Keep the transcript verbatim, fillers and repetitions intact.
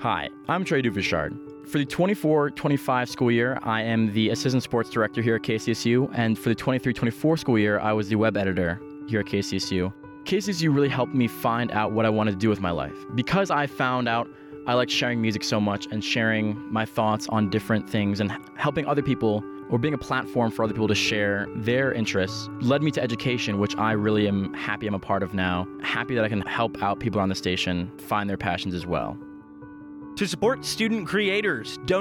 Hi, I'm Trey Duvishard. For the twenty-four twenty-five school year, I am the Assistant Sports Director here at K C S U, and for the twenty-three twenty-four school year, I was the Web Editor here at K C S U. K C S U really helped me find out what I wanted to do with my life. Because I found out I like sharing music so much and sharing my thoughts on different things and helping other people, or being a platform for other people to share their interests, led me to education, which I really am happy I'm a part of now. Happy that I can help out people on the station find their passions as well. To support student creators, donate